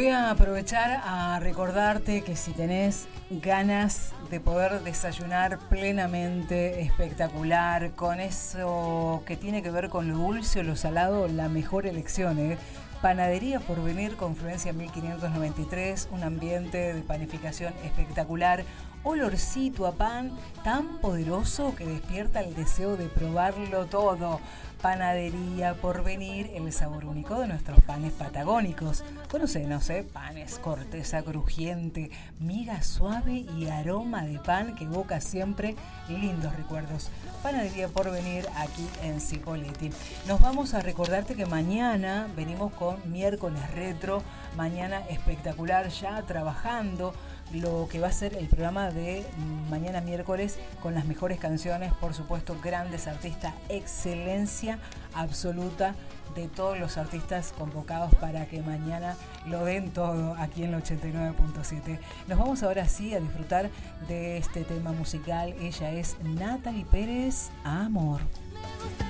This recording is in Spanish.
Voy a aprovechar a recordarte que si tenés ganas de poder desayunar plenamente, espectacular, con eso que tiene que ver con lo dulce o lo salado, la mejor elección, ¿eh? Panadería Porvenir, Confluencia 1593, un ambiente de panificación espectacular, olorcito a pan tan poderoso que despierta el deseo de probarlo todo. Panadería Porvenir, el sabor único de nuestros panes patagónicos. Conócenos, panes, corteza crujiente, miga suave y aroma de pan que evoca siempre lindos recuerdos. Panadería Porvenir aquí en Cipolletti. Nos vamos a recordarte que mañana venimos con miércoles retro, mañana espectacular, ya trabajando lo que va a ser el programa de mañana miércoles con las mejores canciones, por supuesto, grandes artistas, excelencia absoluta de todos los artistas convocados para que mañana lo den todo aquí en la 89.7. Nos vamos ahora sí a disfrutar de este tema musical. Ella es Natalie Pérez, Amor.